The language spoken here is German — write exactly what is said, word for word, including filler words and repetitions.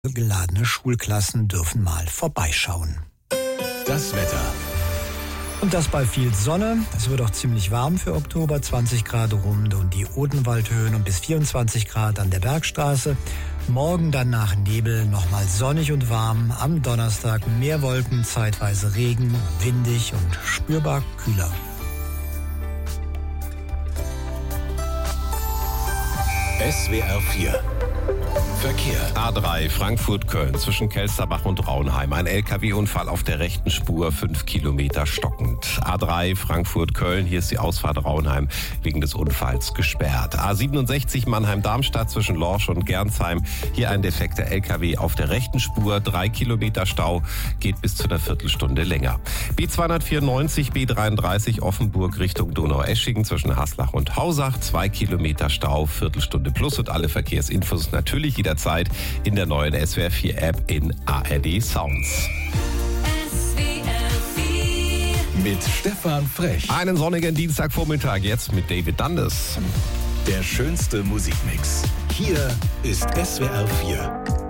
Geladene Schulklassen dürfen mal vorbeischauen. Das Wetter. Und das bei viel Sonne. Es wird auch ziemlich warm für Oktober, zwanzig Grad rund um die Odenwaldhöhen und bis vierundzwanzig Grad an der Bergstraße. Morgen dann nach Nebel nochmal sonnig und warm. Am Donnerstag mehr Wolken, zeitweise Regen, windig und spürbar kühler. S W R vier Verkehr. A drei Frankfurt-Köln zwischen Kelsterbach und Raunheim. Ein L K W-Unfall auf der rechten Spur, fünf Kilometer stockend. A drei Frankfurt-Köln, hier ist die Ausfahrt Raunheim wegen des Unfalls gesperrt. A siebenundsechzig Mannheim-Darmstadt zwischen Lorsch und Gernsheim. Hier ein defekter L K W auf der rechten Spur, drei Kilometer Stau, geht bis zu einer Viertelstunde länger. B zweihundertvierundneunzig, B dreiunddreißig Offenburg Richtung Donaueschingen zwischen Haslach und Hausach, zwei Kilometer Stau, Viertelstunde plus und alle Verkehrsinfos natürlich jederzeit in der neuen S W R vier App in A R D Sounds. S W R vier Mit Stefan Frech. Einen sonnigen Dienstagvormittag jetzt mit David Dundas. Der schönste Musikmix. Hier ist S W R vier.